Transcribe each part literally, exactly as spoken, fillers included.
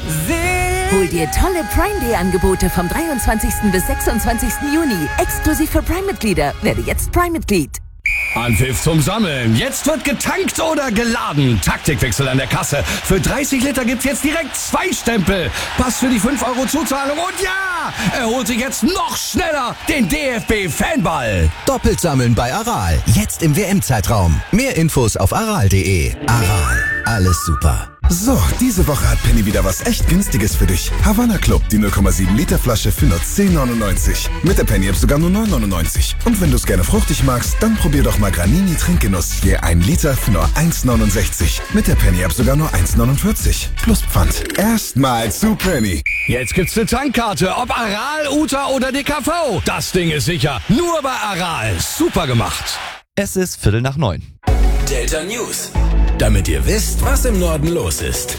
Hol dir tolle Prime Day Angebote vom dreiundzwanzigsten bis sechsundzwanzigsten Juni. Exklusiv für Prime-Mitglieder. Werde jetzt Prime-Mitglied. Anpfiff zum Sammeln. Jetzt wird getankt oder geladen. Taktikwechsel an der Kasse. Für dreißig Liter gibt's jetzt direkt zwei Stempel. Pass für die fünf Euro Zuzahlung und ja, er holt sich jetzt noch schneller den D F B-Fanball. Doppelt sammeln bei Aral. Jetzt im W M-Zeitraum. Mehr Infos auf aral punkt de. Aral. Alles super. So, diese Woche hat Penny wieder was echt Günstiges für dich. Havanna Club, die null Komma sieben Liter Flasche für nur zehn neunundneunzig. Mit der Penny App sogar nur neun neunundneunzig. Und wenn du es gerne fruchtig magst, dann probier doch mal Granini Trinkgenuss. Je ein Liter für nur eins neunundsechzig. Mit der Penny App sogar nur eins neunundvierzig. Plus Pfand. Erstmal zu Penny. Jetzt gibt's eine Tankkarte, ob Aral, Uta oder D K V. Das Ding ist sicher. Nur bei Aral. Super gemacht. Es ist Viertel nach neun. Delta News. Damit ihr wisst, was im Norden los ist.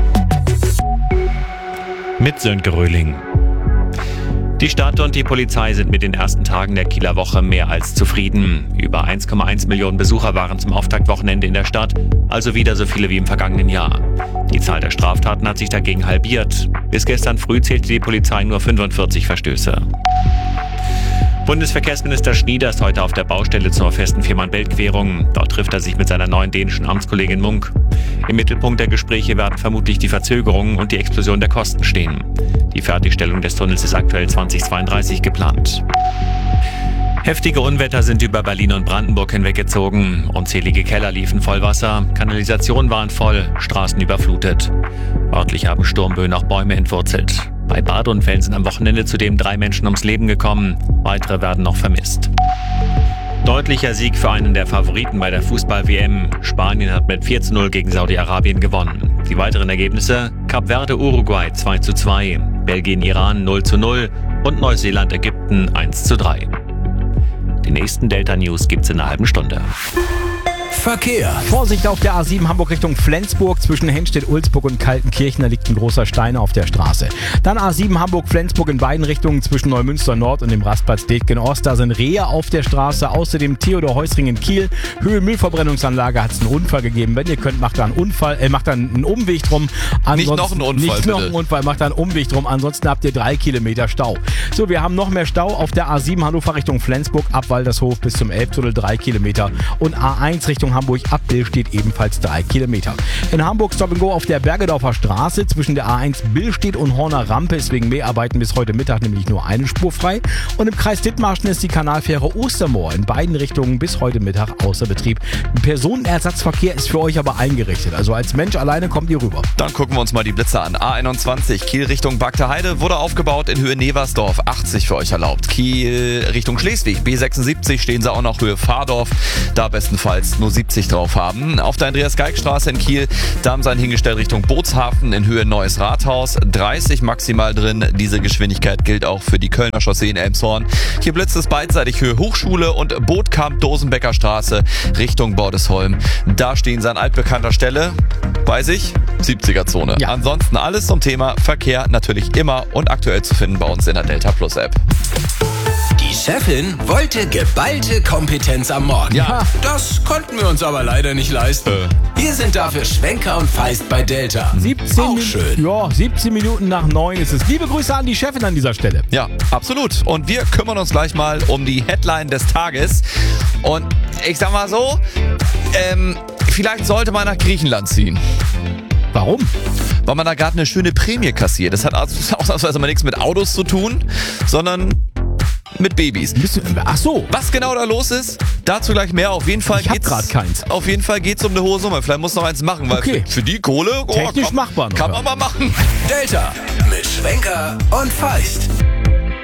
Mit Sönke Röhling. Die Stadt und die Polizei sind mit den ersten Tagen der Kieler Woche mehr als zufrieden. Über eins Komma eins Millionen Besucher waren zum Auftaktwochenende in der Stadt, also wieder so viele wie im vergangenen Jahr. Die Zahl der Straftaten hat sich dagegen halbiert. Bis gestern früh zählte die Polizei nur fünfundvierzig Verstöße. Bundesverkehrsminister Schnieder ist heute auf der Baustelle zur festen Fehmarn-Belt-Querung. Dort trifft er sich mit seiner neuen dänischen Amtskollegin Munk. Im Mittelpunkt der Gespräche werden vermutlich die Verzögerungen und die Explosion der Kosten stehen. Die Fertigstellung des Tunnels ist aktuell zweitausendzweiunddreißig geplant. Heftige Unwetter sind über Berlin und Brandenburg hinweggezogen. Unzählige Keller liefen voll Wasser, Kanalisationen waren voll, Straßen überflutet. Örtlich haben Sturmböen auch Bäume entwurzelt. Bei Badeunfällen sind am Wochenende zudem drei Menschen ums Leben gekommen. Weitere werden noch vermisst. Deutlicher Sieg für einen der Favoriten bei der Fußball-W M. Spanien hat mit vier zu null gegen Saudi-Arabien gewonnen. Die weiteren Ergebnisse: Kap Verde Uruguay zwei zu zwei, Belgien Iran null zu null und Neuseeland Ägypten eins zu drei. Die nächsten Delta News gibt's in einer halben Stunde. Verkehr. Vorsicht auf der A sieben Hamburg Richtung Flensburg. Zwischen Henstedt-Ulzburg und Kaltenkirchen, da liegt ein großer Stein auf der Straße. Dann A sieben Hamburg-Flensburg in beiden Richtungen zwischen Neumünster Nord und dem Rastplatz Detgen Ost. Da sind Rehe auf der Straße. Außerdem Theodor-Heusring in Kiel. Höhe Müllverbrennungsanlage, hat es einen Unfall gegeben. Wenn ihr könnt, macht da einen Unfall, äh, macht da einen Umweg drum. Ansonsten, nicht noch einen Unfall, Nicht bitte. noch einen Unfall, macht da einen Umweg drum. Ansonsten habt ihr drei Kilometer Stau. So, wir haben noch mehr Stau auf der A sieben Hannover Richtung Flensburg, ab Waldershof bis zum Elbtunnel drei Kilometer. Und A eins Richtung Hamburg ab Bill steht ebenfalls drei Kilometer. In Hamburg Stop and Go auf der Bergedorfer Straße zwischen der A eins Billstedt und Horner Rampe ist wegen Mäharbeiten bis heute Mittag nämlich nur eine Spur frei. Und im Kreis Dithmarschen ist die Kanalfähre Ostermoor in beiden Richtungen bis heute Mittag außer Betrieb. Ein Personenersatzverkehr ist für euch aber eingerichtet. Also als Mensch alleine kommt ihr rüber. Dann gucken wir uns mal die Blitze an. A einundzwanzig, Kiel Richtung Bagterheide, wurde aufgebaut in Höhe Neversdorf. achtzig für euch erlaubt. Kiel Richtung Schleswig, B sechsundsiebzig, stehen sie auch noch Höhe Fahrdorf. Da bestenfalls nur siebzig drauf haben. Auf der Andreas-Geig-Straße in Kiel, da haben sie einen hingestellt Richtung Bootshafen in Höhe Neues Rathaus. dreißig maximal drin. Diese Geschwindigkeit gilt auch für die Kölner Chaussee in Elmshorn. Hier blitzt es beidseitig Höhe Hochschule und Bootkamp Dosenbecker Straße Richtung Bordesholm. Da stehen sie an altbekannter Stelle. Weiß ich, siebziger Zone. Ja. Ansonsten alles zum Thema Verkehr natürlich immer und aktuell zu finden bei uns in der Delta Plus App. Die Chefin wollte geballte Kompetenz am Morgen. Ja. Das konnten wir uns aber leider nicht leisten. Äh. Wir sind dafür Schwenker und Feist bei Delta. siebzehn Auch Min- schön. Ja, siebzehn Minuten nach neun ist es. Liebe Grüße an die Chefin an dieser Stelle. Ja, absolut. Und wir kümmern uns gleich mal um die Headline des Tages. Und ich sag mal so, ähm, vielleicht sollte man nach Griechenland ziehen. Warum? Weil man da gerade eine schöne Prämie kassiert. Das hat ausnahmsweise mal nichts mit Autos zu tun, sondern mit Babys. Ach so. Was genau da los ist, dazu gleich mehr. Auf jeden Fall Ich hab geht's grad keins. Auf jeden Fall geht's um eine hohe Summe. Vielleicht muss noch eins machen, weil Okay. für, für die Kohle oh, Technisch kann, machbar noch, kann ja. man mal machen. Delta mit Schwenker und Feist.